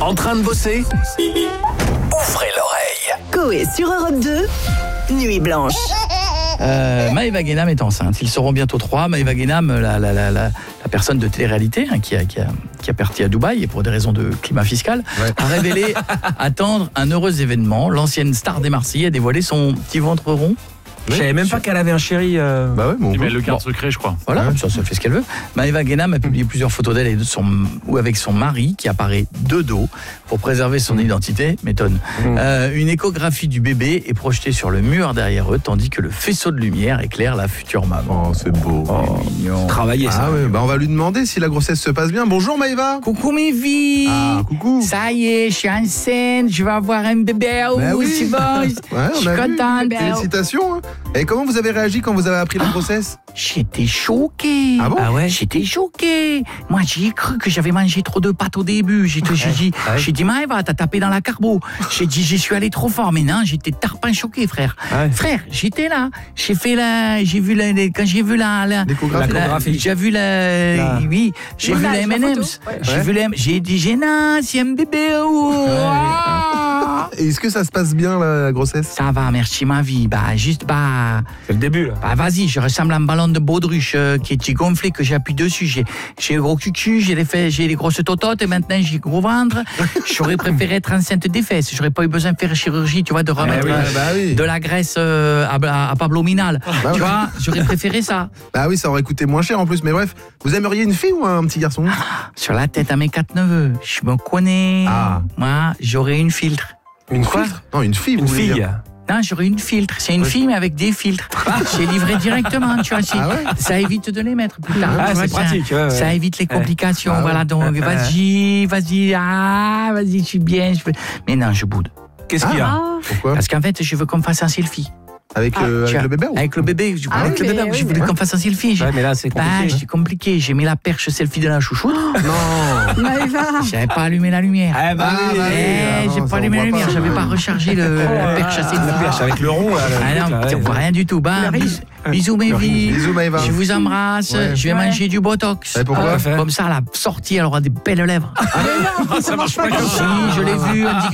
En train de bosser? Ouvrez l'oreille. Coé sur Europe 2, Nuit Blanche. Maëva Guénam est enceinte. Ils seront bientôt 3. Maëva Guénam, la personne de télé-réalité qui a parti à Dubaï et pour des raisons de climat fiscal, a révélé attendre un heureux événement. L'ancienne star des Marseillais a dévoilé son petit ventre rond. Je savais même pas qu'elle avait un chéri. Bah ouais, bon. Mais le garde secret, je crois. Voilà, ça fait ce qu'elle veut. Maëva Guénam a publié plusieurs photos d'elle ou avec son mari qui apparaît de dos pour préserver son identité, m'étonne. Une échographie du bébé est projetée sur le mur derrière eux, tandis que le faisceau de lumière éclaire la future maman. Oh, c'est beau. Oh, mignon. Travailler ça. Ah ouais, bah on va lui demander si la grossesse se passe bien. Bonjour Maëva. Coucou mes filles. Ah, coucou. Ça y est, je suis enceinte, je vais avoir un bébé. Bah oui. C'est bon. Ouais, Je suis on a vu. contente. Félicitations. Et comment vous avez réagi quand vous avez appris la grossesse? J'étais choquée. Ah bon? Ah ouais. J'étais choquée. Moi, j'ai cru que j'avais mangé trop de pâtes au début. J'ai dit, Maëva, t'as tapé dans la carbo. J'ai dit, j'y suis allé trop fort. Mais non, j'étais tarpin choqué, frère. Ouais. Frère, j'étais là. J'ai vu L'échographie. j'ai vu oui, j'ai vu la M&M's. J'ai dit, Géna, c'est un bébé. Et est-ce que ça se passe bien la grossesse? Ça va, merci ma vie. C'est le début, là. Bah vas-y, je ressemble à un ballon de baudruche qui est gonflé, que j'appuie dessus. J'ai le gros cucu, j'ai les grosses tototes et maintenant j'ai le gros ventre. J'aurais préféré être enceinte des fesses. J'aurais pas eu besoin de faire chirurgie, tu vois, de remettre oui. de la graisse à Pablo Minal. Tu vois, j'aurais préféré ça. Bah oui, ça aurait coûté moins cher en plus. Mais bref, vous aimeriez une fille ou un petit garçon? Sur la tête à mes 4 neveux, je me connais. Ah. Moi, j'aurais une filtre. Une filtre? Non, une fille, Une vous voulez fille. dire. Non, j'aurais une filtre. C'est une fille, mais avec des filtres. J'ai livré directement, tu vois. Ah ouais? Ça évite de les mettre plus tard. Ah, tu vois, c'est pratique. Ouais, ouais. Ça évite les complications. Ah ouais. Voilà, donc vas-y, je suis bien. Mais non, je boude. Qu'est-ce qu'il y a? Pourquoi? Parce qu'en fait, je veux qu'on me fasse un selfie. Avec Tu vois, le bébé ou? Avec le bébé. Je voulais qu'on me fasse un selfie. Ouais, mais là, c'est compliqué. C'est compliqué. J'ai mis la perche selfie de la chouchoute. Non. Maëva. J'avais pas allumé la lumière. Ah, bah oui. J'ai non, pas ça, allumé on la voit lumière. pas. J'avais pas rechargé la perche à La selfie. perche avec le rond, là. Ah non, on voit rien du tout. Bisous mes filles. Bisous Maëva. Je vous embrasse. Ouais. Je vais manger du Botox. Et pourquoi? Comme ça, à la sortie, elle aura des belles lèvres. Ça marche pas comme ça. Si, je l'ai vu. Elle dit que